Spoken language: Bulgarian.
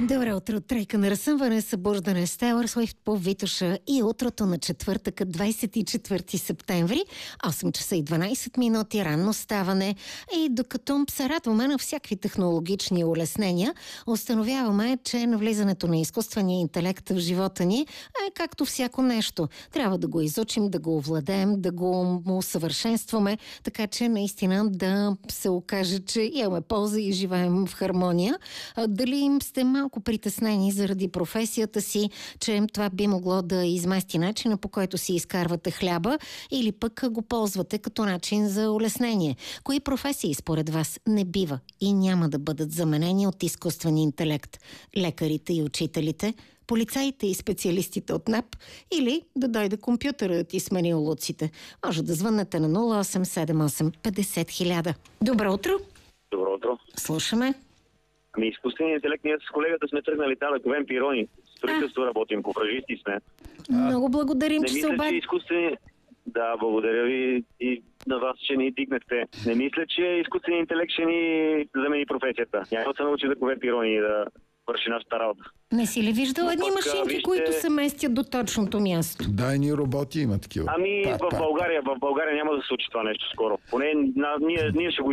Добро утро, тройка на разсъмване, събуждане с Тейлър Суифт по Витоша и утрото на четвъртък, 24 септември, 8 часа и 12 минути, ранно ставане. И докато се радваме на всякакви технологични улеснения, установяваме, че навлизането на изкуствения интелект в живота ни е както всяко нещо. Трябва да го изучим, да го овладеем, да го усъвършенстваме, така че наистина да се окаже, че имаме полза и живеем в хармония. Дали им сте малко притеснени заради професията си, че това би могло да измести начина, по който си изкарвате хляба, или пък го ползвате като начин за улеснение? Кои професии според вас не бива и няма да бъдат заменени от изкуствен интелект? Лекарите и учителите, полицаите и специалистите от НАП, или да дойде компютъра да ти смени улуците? Може да звъннете на 0878 50 000. Добро утро! Добро утро. Слушаме. Ами изкуственият интелект, ние с колегата сме тръгнали там да ковем пирони. Строителство работим, попражисти сме. Много благодарим, че се обади. Да, благодаря ви и на вас, че ни дигнахте. Не мисля, че изкуственият интелект ще ни замени професията. Няма да се научи да кове пирони и да върши нашата работа. Не си ли виждал едни машинки, които се местят до точното място? Да, и ни роботи има такива. Ами в България няма да се случи това нещо скоро. Поне ние ще го